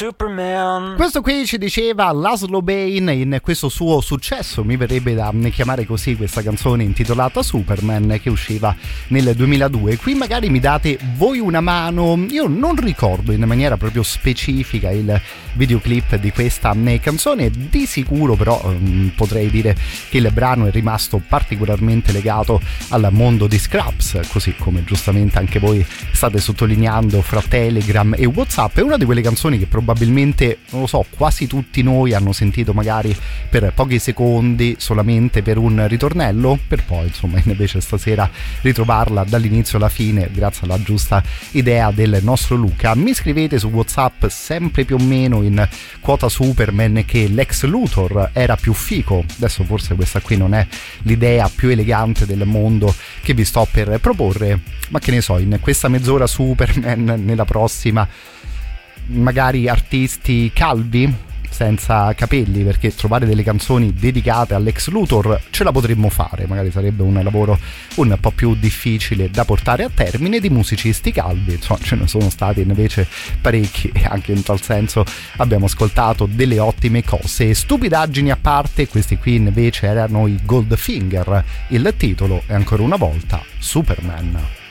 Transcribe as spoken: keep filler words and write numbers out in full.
Superman. Questo qui ci diceva Laszlo Bane in questo suo successo, mi verrebbe da chiamare così questa canzone intitolata Superman, che usciva nel duemiladue. Qui magari mi date voi una mano, io non ricordo in maniera proprio specifica il videoclip di questa canzone, di sicuro però um, potrei dire che il brano è rimasto particolarmente legato al mondo di Scraps, così come giustamente anche voi state sottolineando fra Telegram e WhatsApp. È una di quelle canzoni che probabilmente, non lo so, quasi tutti noi hanno sentito magari per pochi secondi solamente per un ritornello, per poi insomma invece stasera ritrovarla dall'inizio alla fine grazie alla giusta idea del nostro Luca. Mi scrivete su WhatsApp sempre più o meno in quota Superman che Lex Luthor era più fico. Adesso forse questa qui non è l'idea più elegante del mondo che vi sto per proporre, ma che ne so, in questa mezz'ora Superman, nella prossima magari artisti calvi senza capelli, perché trovare delle canzoni dedicate all'ex Luthor ce la potremmo fare, magari sarebbe un lavoro un po' più difficile da portare a termine. Di musicisti calvi insomma ce ne sono stati invece parecchi, e anche in tal senso abbiamo ascoltato delle ottime cose. Stupidaggini a parte, questi qui invece erano i Goldfinger, il titolo è ancora una volta Superman.